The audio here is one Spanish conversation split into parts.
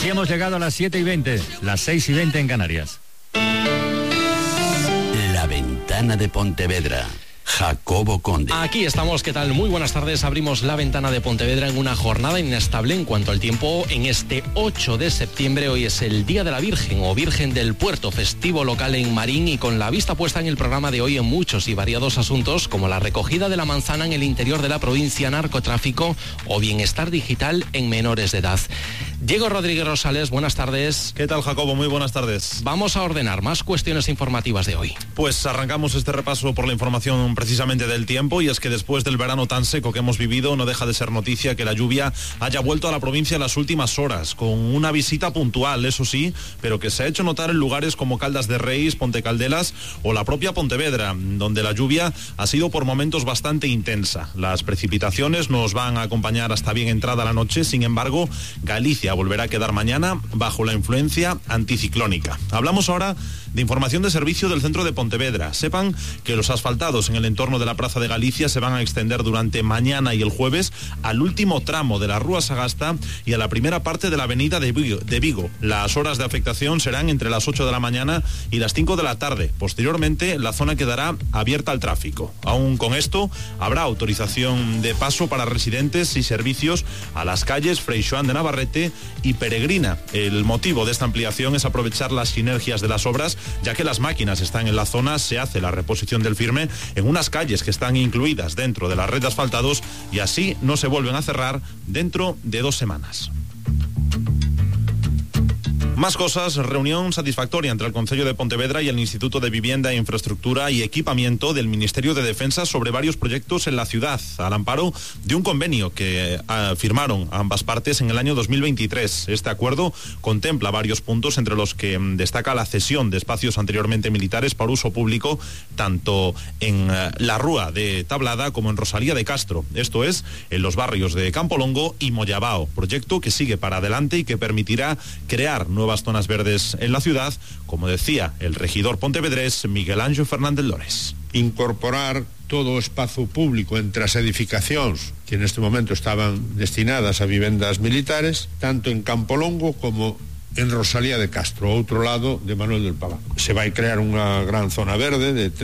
Así hemos llegado a las 7:20, las 6:20 en Canarias. La ventana de Pontevedra. Jacobo Conde. Aquí estamos, ¿qué tal? Muy buenas tardes. Abrimos la ventana de Pontevedra en una jornada inestable en cuanto al tiempo. En este 8 de septiembre, hoy es el Día de la Virgen o Virgen del Puerto, festivo local en Marín, y con la vista puesta en el programa de hoy en muchos y variados asuntos como la recogida de la manzana en el interior de la provincia, narcotráfico o bienestar digital en menores de edad. Diego Rodríguez Rosales, buenas tardes. ¿Qué tal, Jacobo? Muy buenas tardes. Vamos a ordenar más cuestiones informativas de hoy. Pues arrancamos este repaso por la información precisamente del tiempo, y es que después del verano tan seco que hemos vivido, no deja de ser noticia que la lluvia haya vuelto a la provincia en las últimas horas, con una visita puntual, eso sí, pero que se ha hecho notar en lugares como Caldas de Reis, Ponte Caldelas o la propia Pontevedra, donde la lluvia ha sido por momentos bastante intensa. Las precipitaciones nos van a acompañar hasta bien entrada la noche, sin embargo, Galicia volverá a quedar mañana bajo la influencia anticiclónica. Hablamos ahora de información de servicio del centro de Pontevedra. Sepan que los asfaltados en el entorno de la Plaza de Galicia se van a extender durante mañana y el jueves al último tramo de la Rúa Sagasta y a la primera parte de la avenida de Vigo. Las horas de afectación serán entre las 8 de la mañana y las 5 de la tarde. Posteriormente, la zona quedará abierta al tráfico. Aún con esto, habrá autorización de paso para residentes y servicios a las calles Frei Xoán de Navarrete y Peregrina. El motivo de esta ampliación es aprovechar las sinergias de las obras, ya que las máquinas están en la zona, se hace la reposición del firme en unas calles que están incluidas dentro de la red de asfaltados y así no se vuelven a cerrar dentro de 2 semanas. Más cosas, reunión satisfactoria entre el Concello de Pontevedra y el Instituto de Vivienda, Infraestructura y Equipamiento del Ministerio de Defensa sobre varios proyectos en la ciudad, al amparo de un convenio que firmaron ambas partes en el año 2023. Este acuerdo contempla varios puntos, entre los que destaca la cesión de espacios anteriormente militares para uso público, tanto en la Rúa de Tablada como en Rosalía de Castro, esto es, en los barrios de Campolongo y Moyabao, proyecto que sigue para adelante y que permitirá crear nuevas zonas verdes en la ciudad, como decía el regidor pontevedrés Miguel Ángel Fernández Lores. Incorporar todo o espazo público entre as edificacións que neste momento estaban destinadas a vivendas militares, tanto en Campolongo como en Rosalía de Castro, outro lado de Manuel del Pagán. Se vai crear unha gran zona verde de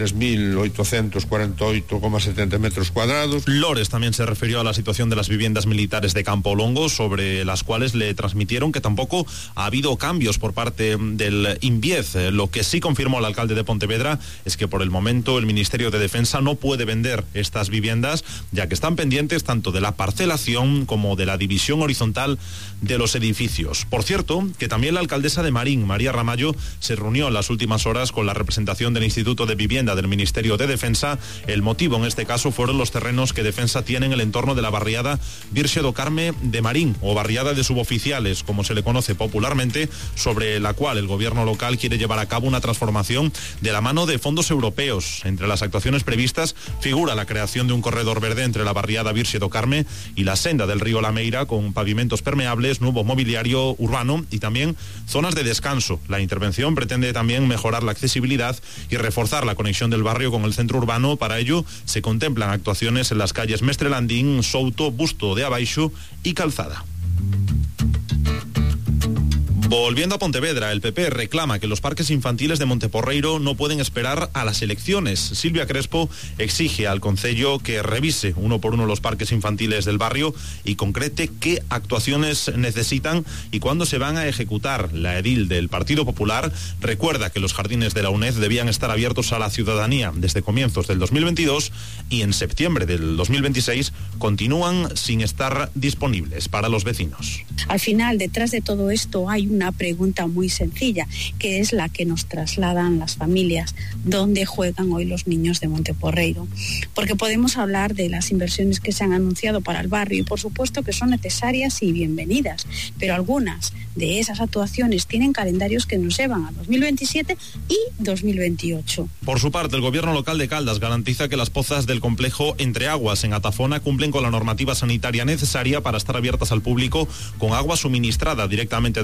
3.848,70 metros cuadrados. Lores también se refirió a la situación de las viviendas militares de Campolongo, sobre las cuales le transmitieron que tampoco ha habido cambios por parte del INVIEZ. Lo que sí confirmó el alcalde de Pontevedra es que por el momento el Ministerio de Defensa no puede vender estas viviendas, ya que están pendientes tanto de la parcelación como de la división horizontal de los edificios. Por cierto, que también la alcaldesa de Marín, María Ramallo, se reunió en las últimas horas con la representación del Instituto de Vivienda del Ministerio de Defensa. El motivo en este caso fueron los terrenos que Defensa tiene en el entorno de la barriada Virxe do Carme de Marín, o barriada de suboficiales, como se le conoce popularmente, sobre la cual el gobierno local quiere llevar a cabo una transformación de la mano de fondos europeos. Entre las actuaciones previstas figura la creación de un corredor verde entre la barriada Virxe do Carme y la senda del río Lameira, con pavimentos permeables, nuevo mobiliario urbano y también zonas de descanso. La intervención pretende también mejorar la accesibilidad y reforzar la conexión del barrio con el centro urbano. Para ello se contemplan actuaciones en las calles Mestre Landín, Souto, Busto de Abaixo y Calzada. Volviendo a Pontevedra, el PP reclama que los parques infantiles de Monteporreiro no pueden esperar a las elecciones. Silvia Crespo exige al Concello que revise uno por uno los parques infantiles del barrio y concrete qué actuaciones necesitan y cuándo se van a ejecutar. La edil del Partido Popular recuerda que los jardines de la UNED debían estar abiertos a la ciudadanía desde comienzos del 2022 y en septiembre del 2026 continúan sin estar disponibles para los vecinos. Al final, detrás de todo esto hay una pregunta muy sencilla, que es la que nos trasladan las familias: ¿dónde juegan hoy los niños de Monteporreiro? Porque podemos hablar de las inversiones que se han anunciado para el barrio y por supuesto que son necesarias y bienvenidas, pero algunas de esas actuaciones tienen calendarios que nos llevan a 2027 y 2028. Por su parte, el gobierno local de Caldas garantiza que las pozas del complejo Entre Aguas en Atafona cumplen con la normativa sanitaria necesaria para estar abiertas al público, con agua suministrada directamente de las burgas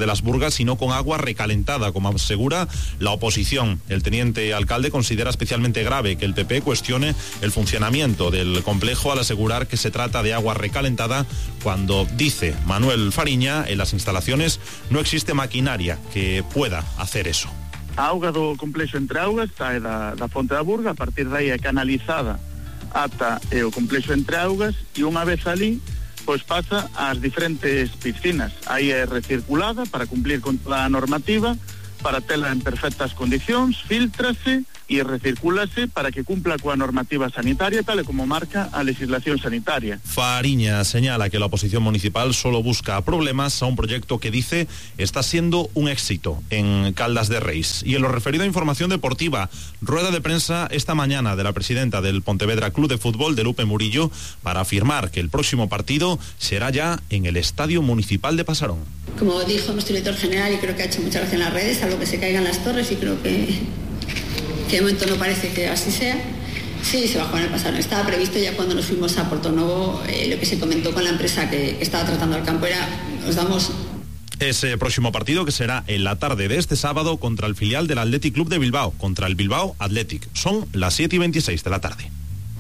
pública, sino con agua recalentada, como asegura la oposición. El teniente alcalde considera especialmente grave que el PP cuestione el funcionamiento del complejo al asegurar que se trata de agua recalentada, cuando, dice Manuel Fariña, en las instalaciones no existe maquinaria que pueda hacer eso. A auga do complexo Entre Augas sae da fonte da Burga, a partir de aí é canalizada ata o complexo Entre Augas, e unha vez ali pois pasa ás diferentes piscinas. Aí é recirculada para cumplir con toda a normativa, para tela en perfectas condicións, filtrase e recircúlase para que cumpla coa normativa sanitaria, tal e como marca a legislación sanitaria. Fariña señala que la oposición municipal solo busca problemas a un proyecto que dice está siendo un éxito en Caldas de Reis. Y en lo referido a información deportiva, rueda de prensa esta mañana de la presidenta del Pontevedra Club de Fútbol, de Lupe Murillo, para afirmar que el próximo partido será ya en el Estadio Municipal de Pasarón. Como dijo nuestro director general, y creo que ha hecho mucha gracia en las redes, algo que se caigan las torres, y creo que de momento no parece que así sea. Sí, se va a jugar en el Pasarón. Estaba previsto ya cuando nos fuimos a Portonovo, lo que se comentó con la empresa que estaba tratando el campo era, nos damos... Ese próximo partido, que será en la tarde de este sábado contra el filial del Athletic Club de Bilbao, contra el Bilbao Athletic. Son las 7:26 de la tarde.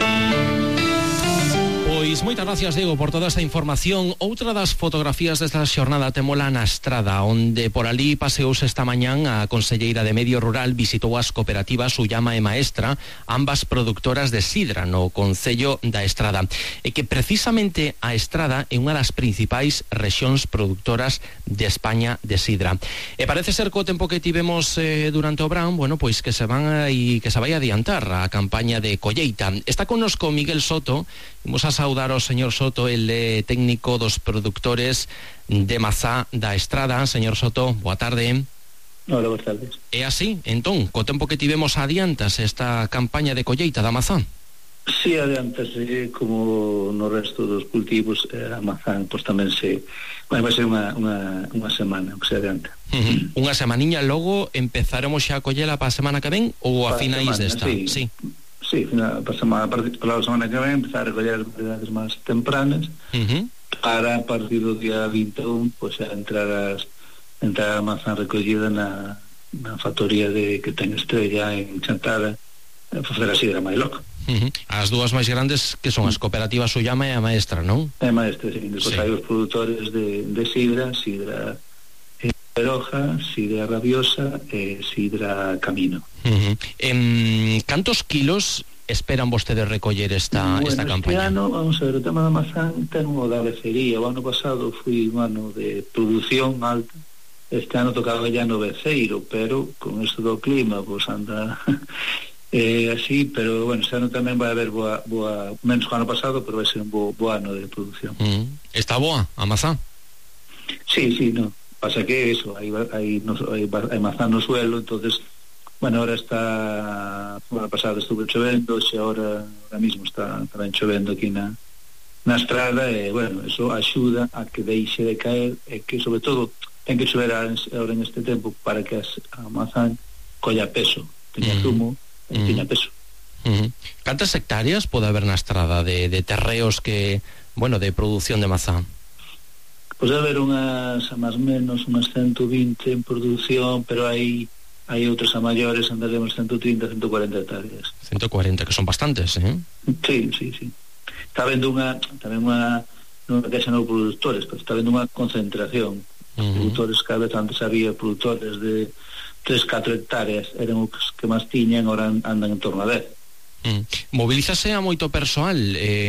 Pois moitas gracias, Diego, por toda esta información. Outra das fotografías desta xornada temola na Estrada, onde por ali paseouse esta mañán a conselleira de Medio Rural, visitou as cooperativas Ullama e Maestra, ambas productoras de sidra no concello da Estrada, e que precisamente a Estrada é unha das principais rexións productoras de España de sidra. E parece ser que o tempo que tivemos durante o verán, bueno, pois que se vai a adiantar a campaña de colleita. Está connosco Miguel Soto. Vamos a saudar ao señor Soto, el técnico dos produtores de mazá da Estrada. Señor Soto, boa tarde. Hola, boas tardes. É así, entón, co tempo que tivemos adiantas esta campaña de colleita da mazá? Sí, adiantase como no resto dos cultivos, a mazá pois tamén vai ser unha semana que se adianta. Unha semaniña, logo empezaremos xa a collela para a semana que ven ou a finais desta? Sí. Sí, para la semana que ven empezar a recoller as variedades máis tempranas, para a partir do día 21 pues, entrar a mazá recollida na factoría que ten Estrella en Chantada, a facer a sidra máis loca. As dúas máis grandes que son as cooperativas Ullama e a Maestra, non? É Maestra, sí. Depois hai os produtores de sidra Peroja, sidra Rabiosa e sidra Camino. Cantos kilos esperan vostedes recoller esta campaña? Este ano, vamos a ver, o tema da mazán ten unha gabecería. O ano pasado foi un ano de produción alta, este ano tocaba ya no beceiro, pero con isto do clima pues anda así, pero bueno, este ano tamén vai haber boa menos que o ano pasado, pero vai ser un bo ano de producción. Está boa a mazá? Sí, no. Pasa que eso, hay mazá no suelo, entonces, bueno, ahora está, semana pasada estuve chovendo, e ahora mismo está tamén chovendo aquí na Estrada, e bueno, eso axuda a que deixe de caer, e que sobre todo ten que chover ahora en este tempo para que a mazá colla peso, teña zumo e teña peso. Cantas hectáreas pode haber na Estrada de terreos que, bueno, de produción de mazá? Pode haber unhas, a máis menos, unhas 120 en produción, pero hai outras a maiores, andaremos 130, 140 hectáreas. 140, que son bastantes, eh? Sí. Está vendo tamén unha queixa non produtores, pero está vendo unha concentración. Os produtores, cada vez antes había produtores de 3-4 hectáreas, eran os que máis tiñan, agora andan en torno a 10. Movilízase a moito persoal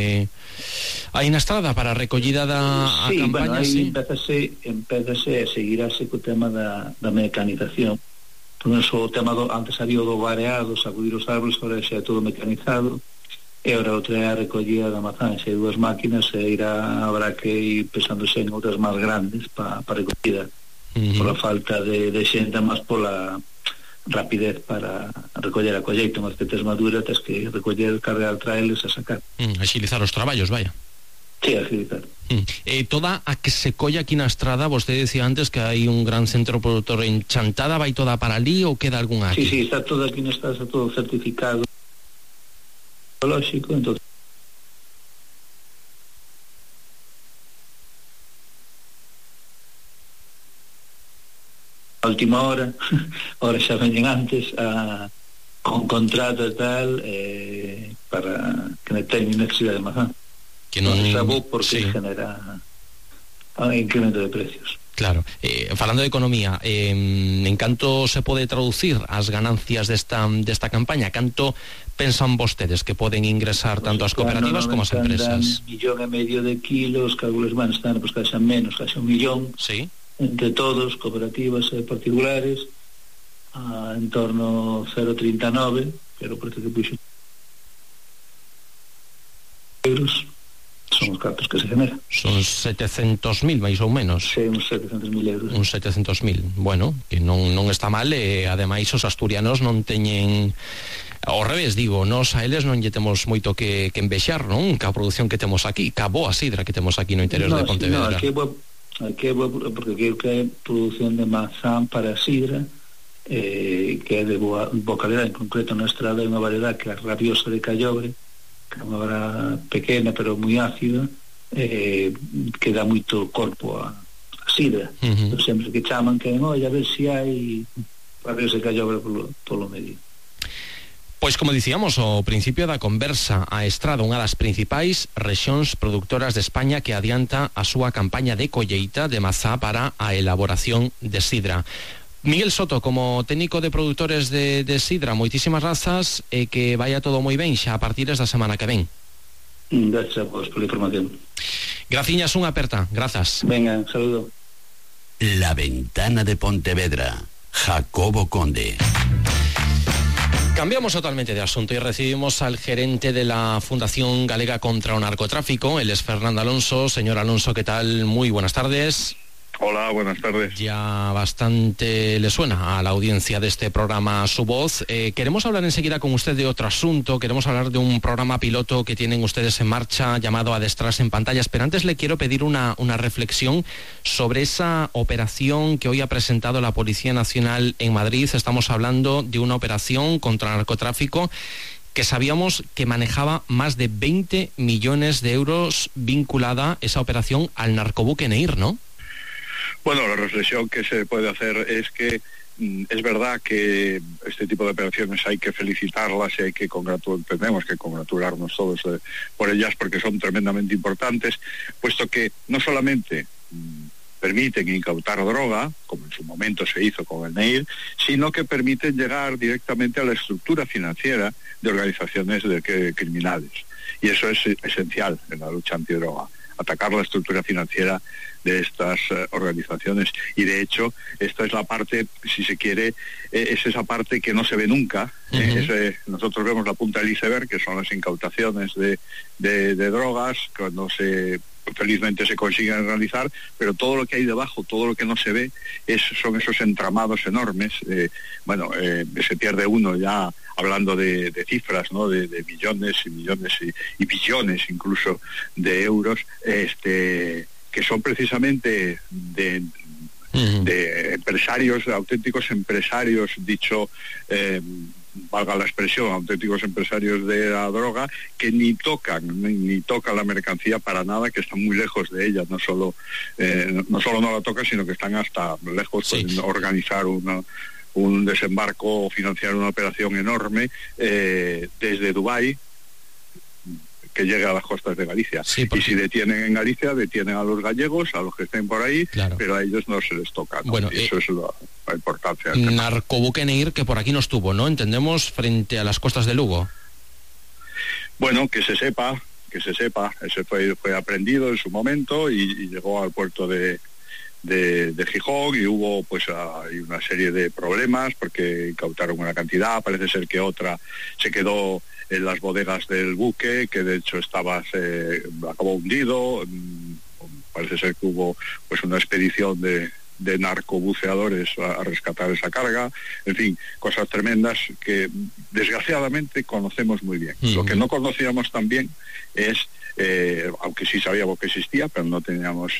aí na Estrada para a recollida da campaña. Bueno, aí empezase a seguirase co tema da mecanización. Por eso o tema antes había o do vareado, sacudir os árboles, agora xa é todo mecanizado, e agora outra é a recollida da mazá, xa hai dúas máquinas, e habrá que ir pesándose en outras máis grandes para recollida, por a falta de xente, máis pola rapidez para recoller a colleita. Unhas que tes madura, tes que recoller, carregar, traeles a sacar. Agilizar os traballos, vaya. Sí, agilizar. Toda a que se colla aquí na Estrada, vostede decía antes que hai un gran centro productor en Chantada, vai toda para ali ou queda algún aquí? Sí, está todo aquí na Estrada, está todo certificado biolóxico, entonces última hora, ahora xa veñen antes con contratos tal para que non teñen necesidade de mazán. Que non sabou porque genera incremento de precios. Claro, falando de economía, en canto se pode traducir as ganancias desta campaña? Canto pensan vostedes que poden ingresar tanto as cooperativas como as empresas? 1,5 millón de kilos, que algunos van a estar pues casi menos, casi 1 millón, sí, entre todos, cooperativas e particulares, en torno 0,39, pero parece que puxo euros. Son os cartos que se generan. Son 700.000 máis ou menos. Sí, uns 700.000 euros. Uns 700.000, bueno, que non está mal, ademais os asturianos non teñen, ao revés, digo, nos a eles non lle temos moito que envexar, non? Que a produción que temos aquí, que a boa sidra que temos aquí no interior de Pontevedra. Aquí é boa, porque aquí é produción de mazán para sidra, que é de boa calidad. En concreto, na estrada é unha variedade que é a rabiosa de Callobre, que é unha vara pequena pero moi ácida, que dá moito corpo a sidra. Sempre que chaman que a ver se hai rabiosa de Callobre polo medio. Pois como dicíamos ao principio da conversa, a Estrada, unha das principais rexións productoras de España que adianta a súa campaña de colleita de mazá para a elaboración de sidra. Miguel Soto, como técnico de produtores de sidra, moitísimas grazas e que vaya todo moi ben xa a partir da semana que ven. Gracias a vos pola información. Graciñas, unha aperta, grazas. Venga, saludo. La Ventana de Pontevedra, Jacobo Conde. Cambiamos totalmente de asunto y recibimos al gerente de la Fundación Galega contra o Narcotráfico, él es Fernando Alonso. Señor Alonso, ¿qué tal? Muy buenas tardes. Hola, buenas tardes. Ya bastante le suena a la audiencia de este programa su voz. Queremos hablar enseguida con usted de otro asunto. Queremos hablar de un programa piloto que tienen ustedes en marcha llamado Adestrarse en Pantallas. Pero antes le quiero pedir una reflexión sobre esa operación que hoy ha presentado la Policía Nacional en Madrid. Estamos hablando de una operación contra el narcotráfico que sabíamos que manejaba más de 20 millones de euros vinculada esa operación al narcobuque Neir, ¿no? Bueno, la reflexión que se puede hacer es que es verdad que este tipo de operaciones hay que felicitarlas y hay que tenemos que congratularnos todos por ellas porque son tremendamente importantes, puesto que no solamente permiten incautar droga, como en su momento se hizo con el Neir, sino que permiten llegar directamente a la estructura financiera de organizaciones criminales. Y eso es esencial en la lucha antidroga, atacar la estructura financiera de estas organizaciones, y de hecho esta es la parte, si se quiere, es esa parte que no se ve nunca. Nosotros vemos la punta del iceberg, que son las incautaciones de drogas, cuando felizmente se consiguen realizar, pero todo lo que hay debajo, todo lo que no se ve, son esos entramados enormes. Se pierde uno ya hablando de cifras, ¿no? de millones y millones y billones incluso de euros, que son precisamente de empresarios, auténticos empresarios, valga la expresión, auténticos empresarios de la droga, que ni tocan la mercancía para nada, que están muy lejos de ella. No solo no la tocan, sino que están hasta lejos. Pueden organizar un desembarco o financiar una operación enorme desde Dubái, que llegue a las costas de Galicia. Y si detienen en Galicia, detienen a los gallegos, a los que estén por ahí, claro, pero a ellos no se les toca, ¿no? Bueno, y eso es la importancia. Narcobuque Neir, que por aquí no estuvo, ¿no? Entendemos, frente a las costas de Lugo. Bueno, que se sepa, ese fue aprendido en su momento y llegó al puerto de Gijón, y hubo hay una serie de problemas porque incautaron una cantidad, parece ser que otra se quedó en las bodegas del buque, que de hecho acabó hundido. Parece ser que hubo una expedición de narcobuceadores a rescatar esa carga. En fin, cosas tremendas que desgraciadamente conocemos muy bien. Lo que no conocíamos tan bien es, aunque sí sabíamos que existía, pero no teníamos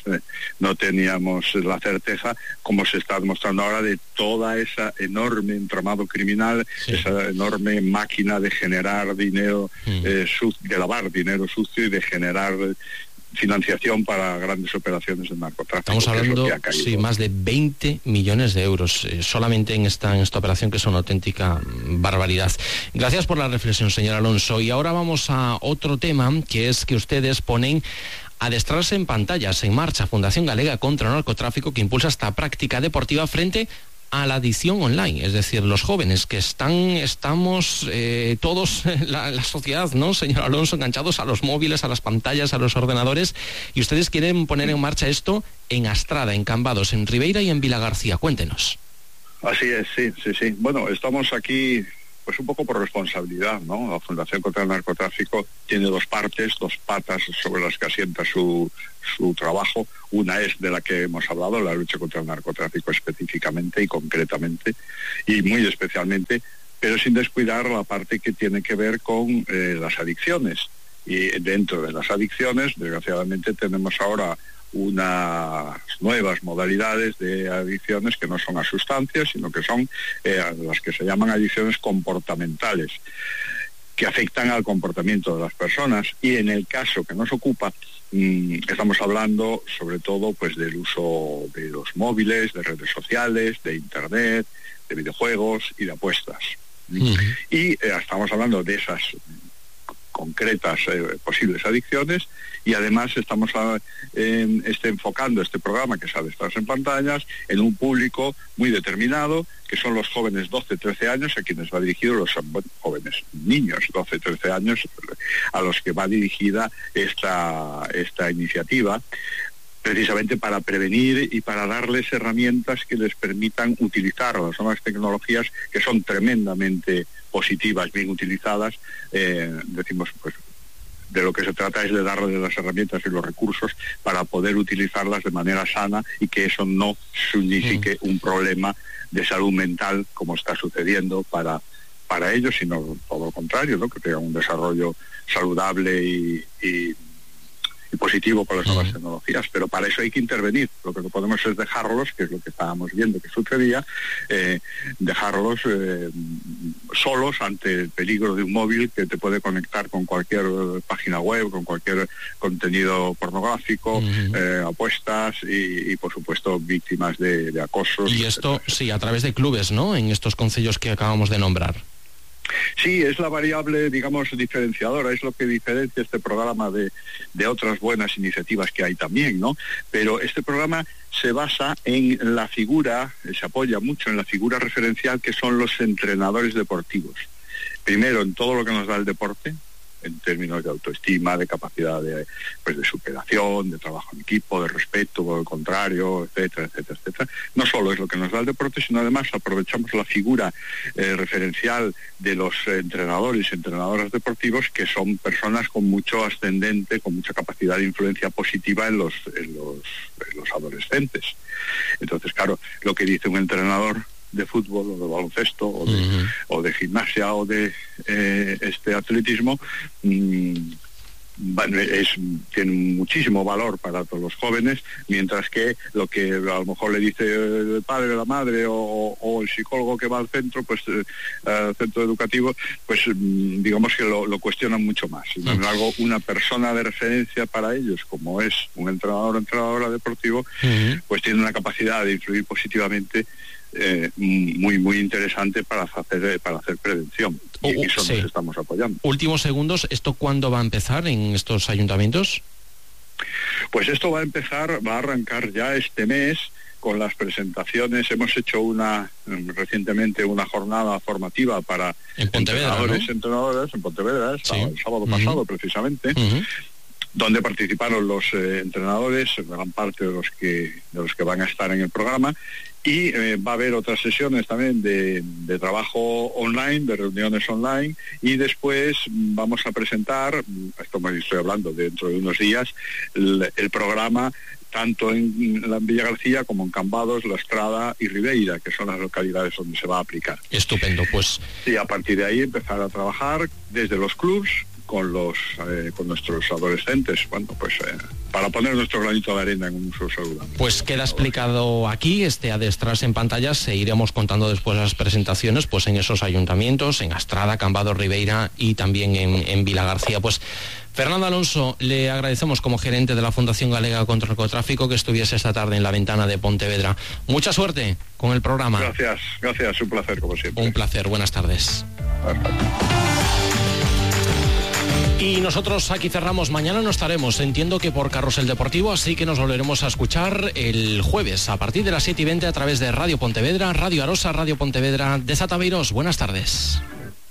la certeza, como se está demostrando ahora, de toda esa enorme entramado criminal, esa enorme máquina de generar dinero, de lavar dinero sucio y de generar financiación para grandes operaciones de narcotráfico. Estamos hablando, sí, más de 20 millones de euros solamente en esta operación, que es una auténtica barbaridad. Gracias por la reflexión, señor Alonso. Y ahora vamos a otro tema, que es que ustedes ponen Adestrarse en pantallas en marcha Fundación Galega contra el Narcotráfico, que impulsa esta práctica deportiva frente a la adicción online. Es decir, los jóvenes que estamos todos, la sociedad, ¿no, señor Alonso?, enganchados a los móviles, a las pantallas, a los ordenadores, y ustedes quieren poner en marcha esto en Astrada, en Cambados, en Ribeira y en Vilagarcía. Cuéntenos. Así es, sí. Bueno, estamos aquí pues un poco por responsabilidad, ¿no? La Fundación contra el Narcotráfico tiene dos patas sobre las que asienta su trabajo. Una es de la que hemos hablado, la lucha contra el narcotráfico específicamente y concretamente, y muy especialmente, pero sin descuidar la parte que tiene que ver con las adicciones. Y dentro de las adicciones, desgraciadamente, tenemos ahora unas nuevas modalidades de adicciones que no son a sustancias, sino que son las que se llaman adicciones comportamentales, que afectan al comportamiento de las personas. Y en el caso que nos ocupa, estamos hablando sobre todo pues del uso de los móviles, de redes sociales, de internet, de videojuegos y de apuestas. Y estamos hablando de esas concretas posibles adicciones, y además estamos enfocando este programa, que es Adestrarse en pantallas, en un público muy determinado, que son los jóvenes 12-13 años, a quienes va dirigido, los jóvenes niños 12-13 años, a los que va dirigida esta iniciativa, precisamente para prevenir y para darles herramientas que les permitan utilizar las nuevas tecnologías, que son tremendamente positivas, bien utilizadas. Decimos, pues, de lo que se trata es de darles las herramientas y los recursos para poder utilizarlas de manera sana, y que eso no signifique un problema de salud mental, como está sucediendo para ellos, sino todo lo contrario, ¿no? Que tengan un desarrollo saludable y positivo con las nuevas tecnologías. Pero para eso hay que intervenir. Lo que no podemos es dejarlos, que es lo que estábamos viendo que sucedía, dejarlos solos ante el peligro de un móvil que te puede conectar con cualquier página web, con cualquier contenido pornográfico, apuestas y por supuesto víctimas de acosos. Y esto, sí, a través de clubes, ¿no?, en estos concellos que acabamos de nombrar. Sí, es la variable, digamos, diferenciadora, es lo que diferencia este programa de otras buenas iniciativas que hay también, ¿no? Pero este programa se basa en la figura, se apoya mucho en la figura referencial que son los entrenadores deportivos. Primero, en todo lo que nos da el deporte, en términos de autoestima, de capacidad de superación, de trabajo en equipo, de respeto por el contrario, etcétera. No solo es lo que nos da el deporte, sino además aprovechamos la figura referencial de los entrenadores y entrenadoras deportivos, que son personas con mucho ascendente, con mucha capacidad de influencia positiva en los adolescentes. Entonces, claro, lo que dice un entrenador de fútbol o de baloncesto o de gimnasia o de atletismo tiene muchísimo valor para todos los jóvenes, mientras que lo que a lo mejor le dice el padre, la madre o el psicólogo que va al centro, pues al centro educativo, pues digamos que lo cuestionan mucho más. Sin embargo, una persona de referencia para ellos, como es un entrenador o entrenadora deportivo, pues tiene una capacidad de influir positivamente muy interesante para hacer prevención, y eso nos estamos apoyando. Últimos segundos, ¿esto cuándo va a empezar en estos ayuntamientos? Pues esto va a arrancar ya este mes con las presentaciones. Hemos hecho recientemente una jornada formativa para entrenadores y entrenadoras en Pontevedra, el sábado pasado precisamente, donde participaron los entrenadores, gran parte de los que van a estar en el programa, y va a haber otras sesiones también de trabajo online, de reuniones online, y después vamos a presentar, esto me estoy hablando dentro de unos días, el programa tanto en la Villa García como en Cambados, La Estrada y Ribeira, que son las localidades donde se va a aplicar. Estupendo, pues. Y a partir de ahí empezar a trabajar desde los clubs con nuestros adolescentes, bueno, pues para poner nuestro granito de arena en un uso saludable. Pues queda explicado aquí, adestrarse en pantallas, iremos contando después las presentaciones, pues en esos ayuntamientos, en Astrada, Cambados, Ribeira y también en Vilagarcía. Pues Fernando Alonso, le agradecemos como gerente de la Fundación Galega contra el Narcotráfico que estuviese esta tarde en la ventana de Pontevedra. Mucha suerte con el programa. Gracias, un placer como siempre. Un placer, buenas tardes. Y nosotros aquí cerramos, mañana no estaremos, entiendo que por Carrusel Deportivo, así que nos volveremos a escuchar el jueves a partir de las 7:20 a través de Radio Pontevedra, Radio Arosa, Radio Pontevedra de Sataviros. Buenas tardes.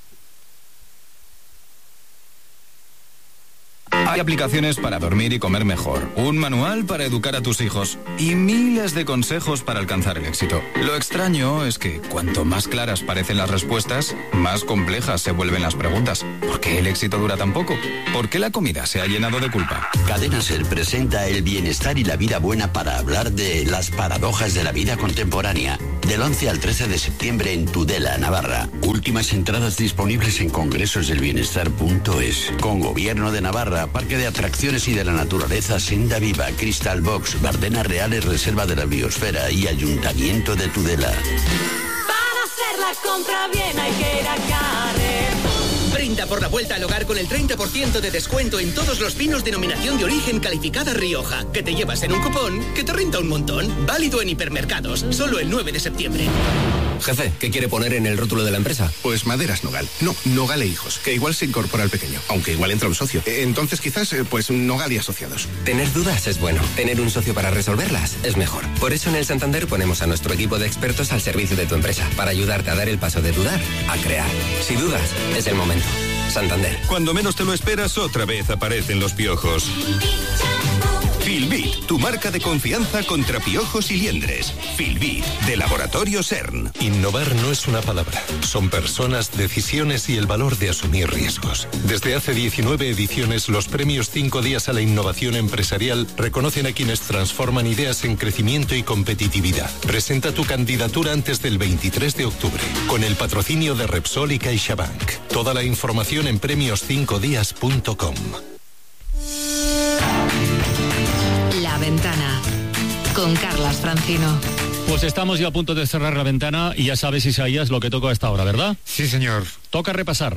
Hay aplicaciones para dormir y comer mejor, un manual para educar a tus hijos y miles de consejos para alcanzar el éxito. Lo extraño es que cuanto más claras parecen las respuestas, más complejas se vuelven las preguntas. ¿Por qué el éxito dura tan poco? ¿Por qué la comida se ha llenado de culpa? Cadena Ser presenta el bienestar y la vida buena para hablar de las paradojas de la vida contemporánea. Del 11 al 13 de septiembre en Tudela, Navarra. Últimas entradas disponibles en congresosdelbienestar.es. Con Gobierno de Navarra, Parque de Atracciones y de la Naturaleza, Senda Viva, Crystal Box, Bardenas Reales, Reserva de la Biosfera y Ayuntamiento de Tudela. Para hacer la compra bien hay que ir a Carrefour. Brinda por la vuelta al hogar con el 30% de descuento en todos los vinos denominación de origen calificada Rioja, que te llevas en un cupón que te renta un montón. Válido en hipermercados, solo el 9 de septiembre. Jefe, ¿qué quiere poner en el rótulo de la empresa? Pues Maderas Nogal. No, Nogal e Hijos, que igual se incorpora al pequeño, aunque igual entra un socio. Entonces quizás, pues Nogal y Asociados. Tener dudas es bueno. Tener un socio para resolverlas es mejor. Por eso en el Santander ponemos a nuestro equipo de expertos al servicio de tu empresa, para ayudarte a dar el paso de dudar a crear. Si dudas, es el momento. Santander. Cuando menos te lo esperas, otra vez aparecen los piojos. Filbit, tu marca de confianza contra piojos y liendres. Filbit, de Laboratorio CERN. Innovar no es una palabra. Son personas, decisiones y el valor de asumir riesgos. Desde hace 19 ediciones, los premios 5 días a la innovación empresarial reconocen a quienes transforman ideas en crecimiento y competitividad. Presenta tu candidatura antes del 23 de octubre, con el patrocinio de Repsol y CaixaBank. Toda la información en premios5días.com. La Ventana, con Carlas Francino. Pues estamos ya a punto de cerrar la ventana y ya sabes, Isaías, lo que toca a esta hora, ¿verdad? Sí, señor. Toca repasar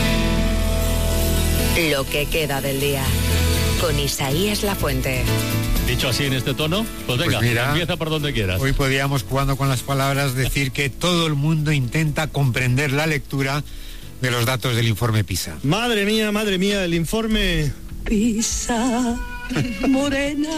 lo que queda del día, con Isaías Lafuente. Dicho así en este tono, pues venga, pues mira, empieza por donde quieras. Hoy podíamos, jugando con las palabras, decir que todo el mundo intenta comprender la lectura de los datos del informe PISA. Madre mía, el informe PISA morena,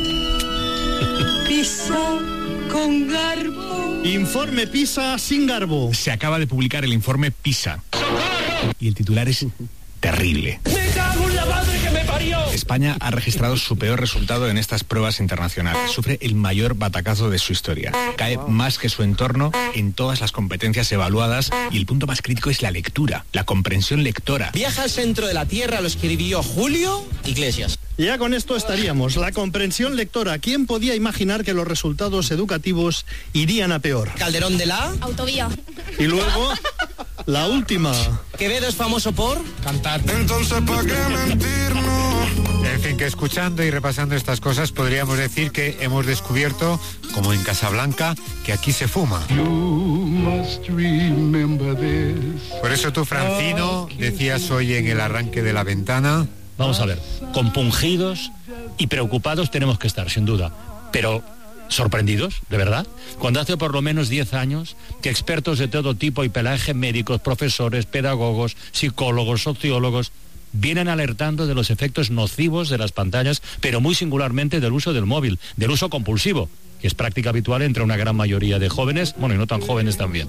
PISA con garbo. Informe PISA sin garbo. Se acaba de publicar el informe PISA. Y el titular es terrible. ¡Me cago en la madre que me parió! España ha registrado su peor resultado en estas pruebas internacionales. Sufre el mayor batacazo de su historia. Cae más que su entorno en todas las competencias evaluadas y el punto más crítico es la lectura, la comprensión lectora. Viaja al centro de la Tierra, lo escribió Julio Iglesias. Ya con esto estaríamos. La comprensión lectora. ¿Quién podía imaginar que los resultados educativos irían a peor? Calderón de la autovía. Y luego, la última. Quevedo es famoso por cantar. Entonces, ¿para qué mentirnos? En fin, que escuchando y repasando estas cosas podríamos decir que hemos descubierto, como en Casablanca, que aquí se fuma. Por eso tú, Francino, decías hoy en el arranque de la ventana... Vamos a ver, compungidos y preocupados tenemos que estar, sin duda, pero sorprendidos, de verdad, cuando hace por lo menos 10 años que expertos de todo tipo y pelaje, médicos, profesores, pedagogos, psicólogos, sociólogos, vienen alertando de los efectos nocivos de las pantallas, pero muy singularmente del uso del móvil, del uso compulsivo, que es práctica habitual entre una gran mayoría de jóvenes, bueno, y no tan jóvenes también.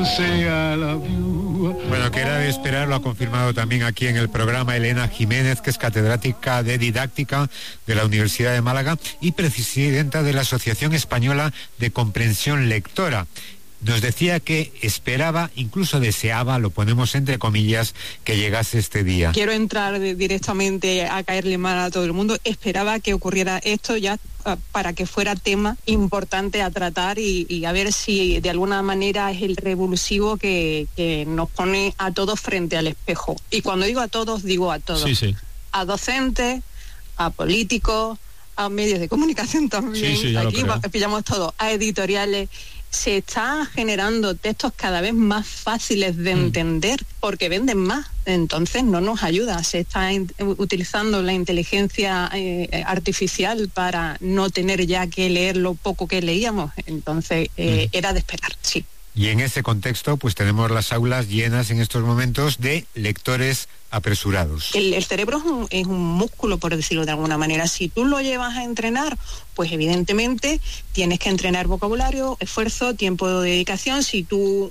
Bueno, que era de esperar, lo ha confirmado también aquí en el programa Elena Jiménez, que es catedrática de didáctica de la Universidad de Málaga y presidenta de la Asociación Española de Comprensión Lectora. Nos decía que esperaba, incluso deseaba, lo ponemos entre comillas, que llegase este día. Quiero entrar directamente a caerle mal a todo el mundo. Esperaba que ocurriera esto ya para que fuera tema importante a tratar y a ver si de alguna manera es el revulsivo que nos pone a todos frente al espejo. Y cuando digo a todos, digo a todos. Sí. A docentes, a políticos, a medios de comunicación también. Sí, aquí pillamos todo, a editoriales. Se están generando textos cada vez más fáciles de entender porque venden más, entonces no nos ayuda. Se está utilizando la inteligencia artificial para no tener ya que leer lo poco que leíamos, entonces era de esperar, sí. Y en ese contexto, pues tenemos las aulas llenas en estos momentos de lectores apresurados. El cerebro es un músculo, por decirlo de alguna manera. Si tú lo llevas a entrenar, pues evidentemente tienes que entrenar vocabulario, esfuerzo, tiempo de dedicación. Si tú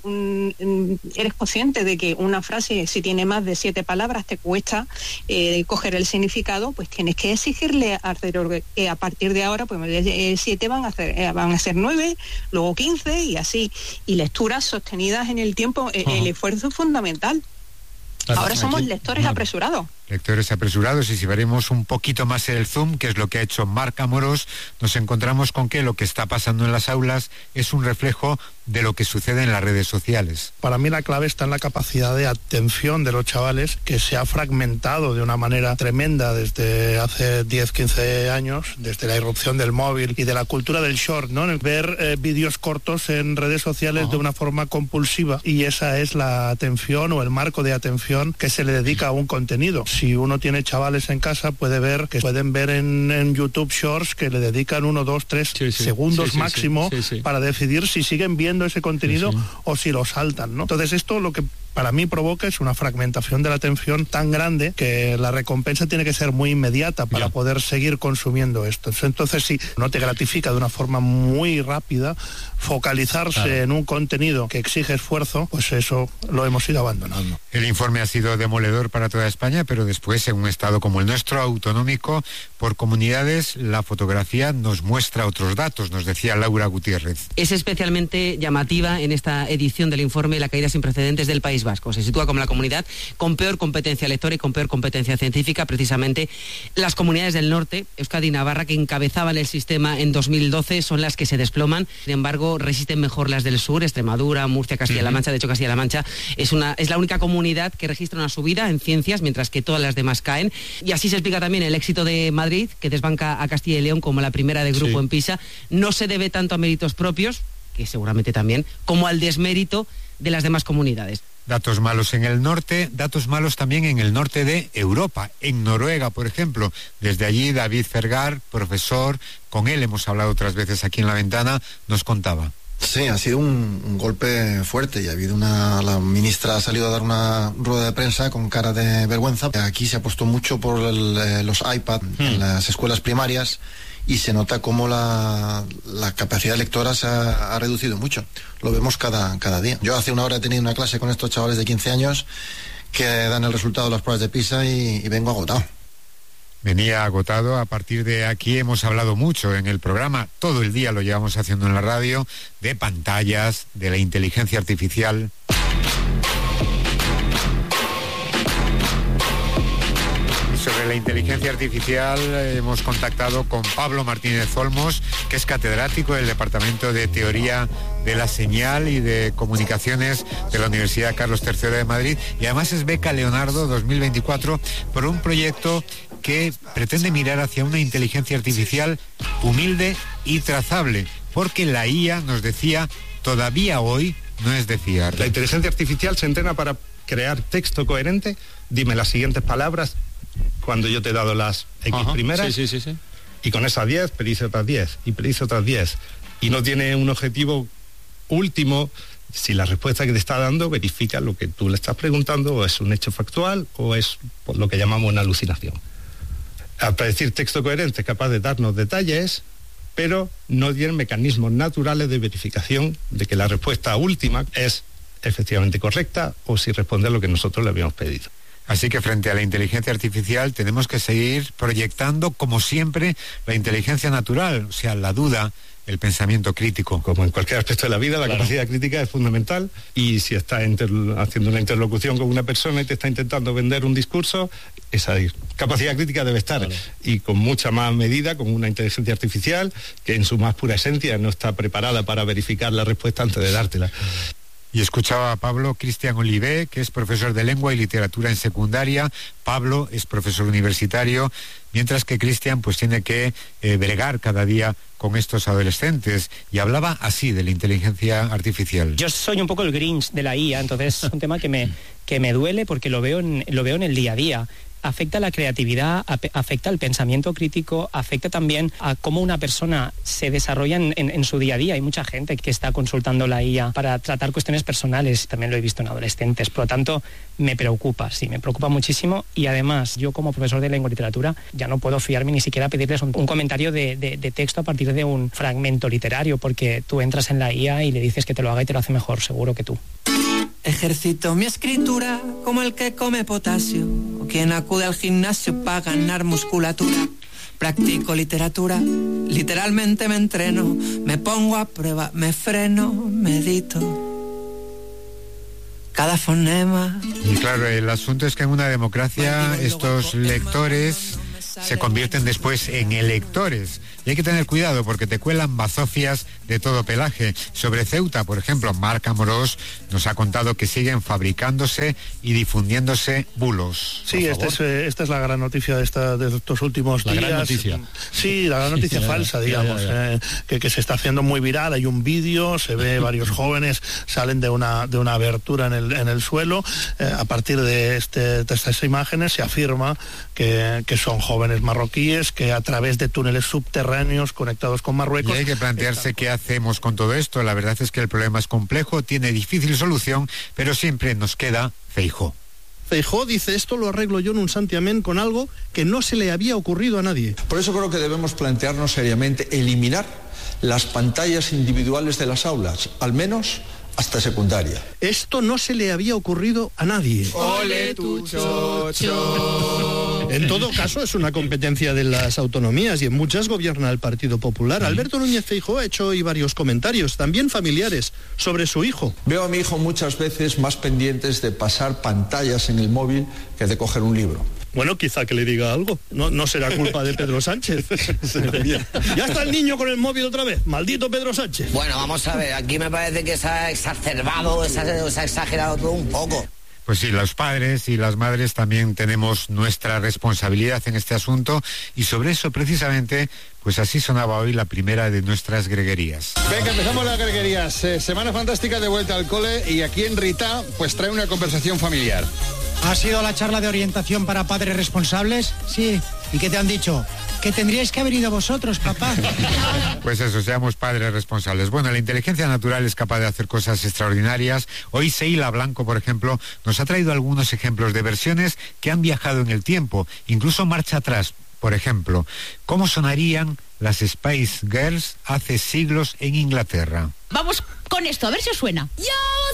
eres consciente de que una frase, si tiene más de 7 palabras, te cuesta coger el significado, pues tienes que exigirle al cerebro que a partir de ahora, pues 7 van a ser 9, luego 15 y así. Y lecturas sostenidas en el tiempo, el esfuerzo es fundamental. Ahora somos lectores apresurados. Lectores apresurados, y si veremos un poquito más el zoom, que es lo que ha hecho Marc Amorós, nos encontramos con que lo que está pasando en las aulas es un reflejo de lo que sucede en las redes sociales. Para mí la clave está en la capacidad de atención de los chavales, que se ha fragmentado de una manera tremenda desde hace 10, 15 años, desde la irrupción del móvil y de la cultura del short, ¿no? Ver vídeos cortos en redes sociales de una forma compulsiva, y esa es la atención o el marco de atención que se le dedica a un contenido. Si uno tiene chavales en casa, puede ver que pueden ver en YouTube Shorts que le dedican 1, 2, 3 segundos máximo para decidir si siguen viendo ese contenido o si lo saltan, ¿no? Entonces esto lo que para mí provoca es una fragmentación de la atención tan grande que la recompensa tiene que ser muy inmediata para poder seguir consumiendo esto. Entonces, si no te gratifica de una forma muy rápida, focalizarse en un contenido que exige esfuerzo, pues eso lo hemos ido abandonando. El informe ha sido demoledor para toda España, pero después, en un estado como el nuestro, autonómico, por comunidades, la fotografía nos muestra otros datos, nos decía Laura Gutiérrez. Es especialmente llamativa en esta edición del informe la caída sin precedentes del País Vasco. Se sitúa como la comunidad con peor competencia lectora y con peor competencia científica. Precisamente las comunidades del norte, Euskadi y Navarra, que encabezaban el sistema en 2012, son las que se desploman. Sin embargo, resisten mejor las del sur, Extremadura, Murcia, Castilla-La Mancha. De hecho, Castilla-La Mancha es la única comunidad que registra una subida en ciencias, mientras que todas las demás caen. Y así se explica también el éxito de Madrid, que desbanca a Castilla y León como la primera de grupo en PISA. No se debe tanto a méritos propios, que seguramente también, como al desmérito de las demás comunidades. Datos malos en el norte, datos malos también en el norte de Europa, en Noruega, por ejemplo. Desde allí, David Fergar, profesor, con él hemos hablado otras veces aquí en La Ventana, nos contaba. Sí, ha sido un golpe fuerte y ha habido la ministra ha salido a dar una rueda de prensa con cara de vergüenza. Aquí se apostó mucho por los iPad en las escuelas primarias y se nota cómo la capacidad lectora se ha reducido mucho. Lo vemos cada día. Yo hace una hora he tenido una clase con estos chavales de 15 años que dan el resultado de las pruebas de PISA y vengo agotado. Venía agotado. A partir de aquí hemos hablado mucho en el programa, todo el día lo llevamos haciendo en la radio, de pantallas, de la inteligencia artificial. Sobre la inteligencia artificial hemos contactado con Pablo Martínez Olmos, que es catedrático del Departamento de Teoría de la Señal y de Comunicaciones de la Universidad Carlos III de Madrid, y además es beca Leonardo 2024 por un proyecto que pretende mirar hacia una inteligencia artificial humilde y trazable, porque la IA, nos decía, todavía hoy no es de fiar. La inteligencia artificial se entrena para crear texto coherente. Dime las siguientes palabras cuando yo te he dado las X primeras. Sí. Y con esas 10 predice otras 10 y predice otras 10. Y no tiene un objetivo último. Si la respuesta que te está dando verifica lo que tú le estás preguntando, o es un hecho factual o es por lo que llamamos una alucinación. Al predecir texto coherente es capaz de darnos detalles, pero no tiene mecanismos naturales de verificación de que la respuesta última es efectivamente correcta o si responde a lo que nosotros le habíamos pedido. Así que frente a la inteligencia artificial tenemos que seguir proyectando, como siempre, la inteligencia natural, o sea, la duda, el pensamiento crítico. Como en cualquier aspecto de la vida, la capacidad crítica es fundamental, y si estás haciendo una interlocución con una persona y te está intentando vender un discurso, esa capacidad crítica debe estar, y con mucha más medida, con una inteligencia artificial que en su más pura esencia no está preparada para verificar la respuesta antes de dártela. Y escuchaba a Pablo Cristian Olivé, que es profesor de lengua y literatura en secundaria. Pablo es profesor universitario, mientras que Cristian pues tiene que bregar cada día con estos adolescentes, y hablaba así de la inteligencia artificial. Yo soy un poco el Grinch de la IA, entonces es un tema que me duele porque lo veo en el día a día. Afecta la creatividad, afecta el pensamiento crítico, afecta también a cómo una persona se desarrolla en su día a día. Hay mucha gente que está consultando la IA para tratar cuestiones personales, también lo he visto en adolescentes, por lo tanto me preocupa muchísimo, y además yo como profesor de lengua y literatura ya no puedo fiarme ni siquiera a pedirles un comentario de texto a partir de un fragmento literario, porque tú entras en la IA y le dices que te lo haga y te lo hace mejor seguro que tú. Ejercito mi escritura como el que come potasio o quien acude al gimnasio para ganar musculatura. Practico literatura, literalmente me entreno, me pongo a prueba, me freno, medito cada fonema. Y claro, el asunto es que en una democracia estos lectores se convierten después en electores. Y hay que tener cuidado porque te cuelan bazofias de todo pelaje. Sobre Ceuta, por ejemplo, Marc Amorós nos ha contado que siguen fabricándose y difundiéndose bulos. Sí, esta es la gran noticia de estos últimos días. La gran noticia. Sí, la gran noticia falsa, digamos, que se está haciendo muy viral. Hay un vídeo, se ve varios jóvenes salen de una abertura en el suelo. A partir de estas imágenes se afirma que son jóvenes marroquíes que a través de túneles subterráneos conectados con Marruecos. Y hay que plantearse qué hacemos con todo esto. La verdad es que el problema es complejo, tiene difícil solución, pero siempre nos queda Feijóo. Feijóo dice: esto lo arreglo yo en un santiamén con algo que no se le había ocurrido a nadie. Por eso creo que debemos plantearnos seriamente eliminar las pantallas individuales de las aulas, al menos hasta secundaria. Esto no se le había ocurrido a nadie. ¡Ole tu chocho! En todo caso, es una competencia de las autonomías y en muchas gobierna el Partido Popular. Alberto Núñez Feijóo ha hecho hoy varios comentarios, también familiares, sobre su hijo. Veo a mi hijo muchas veces más pendientes de pasar pantallas en el móvil que de coger un libro. Bueno, quizá que le diga algo. No será culpa de Pedro Sánchez. Ya está el niño con el móvil otra vez. Maldito Pedro Sánchez. Bueno, vamos a ver. Aquí me parece que se ha exacerbado, se ha exagerado todo un poco. Pues sí, los padres y las madres también tenemos nuestra responsabilidad en este asunto, y sobre eso precisamente, pues así sonaba hoy la primera de nuestras greguerías. Venga, empezamos las greguerías. Semana fantástica de vuelta al cole, y aquí en Rita pues trae una conversación familiar. ¿Ha sido la charla de orientación para padres responsables? Sí. ¿Y qué te han dicho? Que tendríais que haber ido vosotros, papá. Pues eso, seamos padres responsables. Bueno, la inteligencia natural es capaz de hacer cosas extraordinarias. Hoy Seila Blanco, por ejemplo, nos ha traído algunos ejemplos de versiones que han viajado en el tiempo, incluso marcha atrás. Por ejemplo, ¿cómo sonarían las Spice Girls hace siglos en Inglaterra? Vamos con esto, a ver si os suena.